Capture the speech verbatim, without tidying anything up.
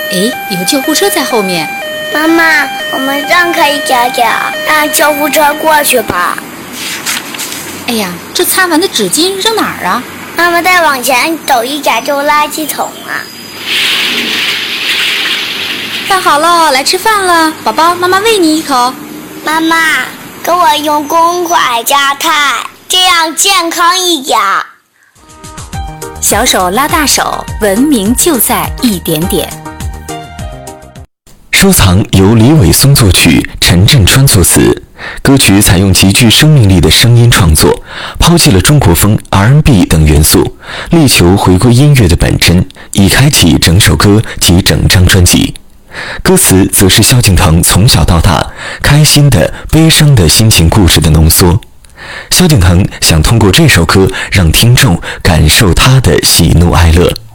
诶，有救护车在后面。 妈妈，我们让开一点点，让救护车过去吧。 哎呀，这擦完的纸巾扔哪儿啊？ 妈妈，再往前走一点就垃圾桶啊。 饭好了，来吃饭了，宝宝，妈妈喂你一口。 妈妈，给我用公筷夹菜，这样健康一点。 小手拉大手，文明就在一点点。 收藏由李伟松作曲，陈振川作词。歌曲采用极具生命力的声音创作，抛弃了中国风、R and B 等元素，力求回归音乐的本真，以开启整首歌及整张专辑。歌词则是萧敬腾从小到大开心的、悲伤的心情故事的浓缩。萧敬腾想通过这首歌让听众感受他的喜怒哀乐。